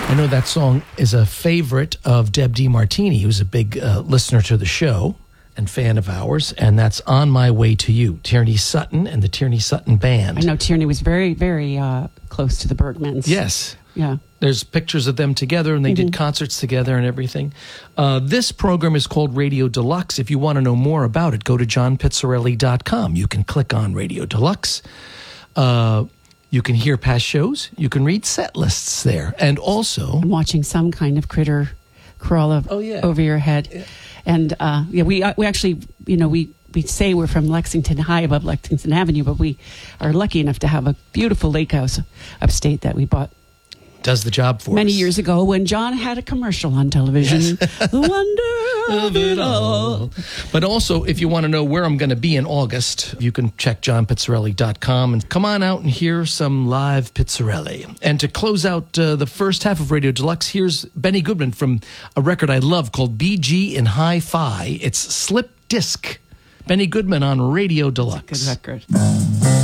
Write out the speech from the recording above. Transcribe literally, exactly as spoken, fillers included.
I know that song is a favorite of Deb DiMartini, who's a big uh, listener to the show and fan of ours, and that's On My Way to You, Tierney Sutton and the Tierney Sutton Band. I know Tierney was very, very uh, close to the Bergmans. Yes. Yeah. There's pictures of them together, and they mm-hmm. did concerts together and everything. Uh, this program is called Radio Deluxe. If you want to know more about it, go to john pizzarelli dot com. You can click on Radio Deluxe. Uh, you can hear past shows. You can read set lists there. And also... I'm watching some kind of critter crawl of, oh, yeah. over your head. Yeah. And uh, yeah, we uh, we actually, you know, we, we say we're from Lexington, high above Lexington Avenue, but we are lucky enough to have a beautiful lake house upstate that we bought. Does the job for many us. years ago when John had a commercial on television. Yes. The wonder of it all. But also, if you want to know where I'm going to be in August, you can check john pizzarelli dot com and come on out and hear some live Pizzarelli. And to close out uh, the first half of Radio Deluxe, here's Benny Goodman from a record I love called B G in Hi-Fi. It's Slip Disc. Benny Goodman on Radio Deluxe. That's a good record.